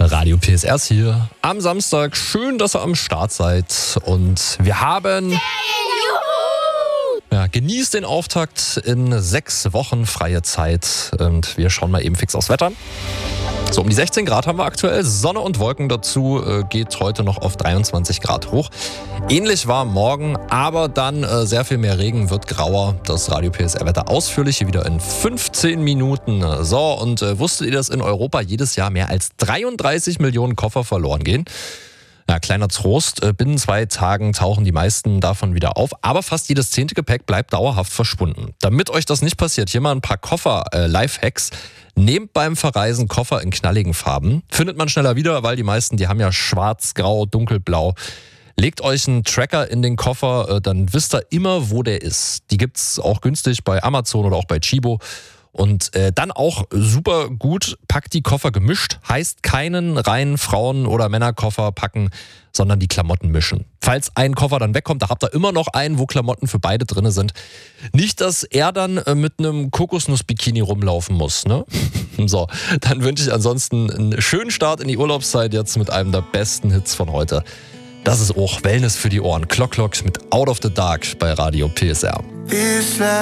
Radio PSR hier am Samstag. Schön, dass ihr am Start seid. Und wir haben... Ja, genießt den Auftakt in 6 Wochen freie Zeit. Und wir schauen mal eben fix aufs Wetter. So, um die 16 Grad haben wir aktuell. Sonne und Wolken dazu, geht heute noch auf 23 Grad hoch. Ähnlich war morgen, aber dann sehr viel mehr Regen, wird grauer. Das Radio PSR-Wetter ausführlich hier wieder in 15 Minuten. So, und wusstet ihr, dass in Europa jedes Jahr mehr als 33 Millionen Koffer verloren gehen? Ja, kleiner Trost, binnen 2 Tagen tauchen die meisten davon wieder auf, aber fast jedes 10. Gepäck bleibt dauerhaft verschwunden. Damit euch das nicht passiert, hier mal ein paar Koffer-Lifehacks. Nehmt beim Verreisen Koffer in knalligen Farben. Findet man schneller wieder, weil die meisten, die haben ja schwarz, grau, dunkelblau. Legt euch einen Tracker in den Koffer, dann wisst ihr immer, wo der ist. Die gibt's auch günstig bei Amazon oder auch bei Chibo. Und dann auch super gut, packt die Koffer gemischt. Heißt keinen reinen Frauen- oder Männerkoffer packen, sondern die Klamotten mischen. Falls ein Koffer dann wegkommt, da habt ihr immer noch einen, wo Klamotten für beide drin sind. Nicht, dass er dann mit einem Kokosnuss-Bikini rumlaufen muss, ne? So, dann wünsche ich ansonsten einen schönen Start in die Urlaubszeit jetzt mit einem der besten Hits von heute. Das ist auch Wellness für die Ohren. Clock Clock mit Out of the Dark bei Radio PSR.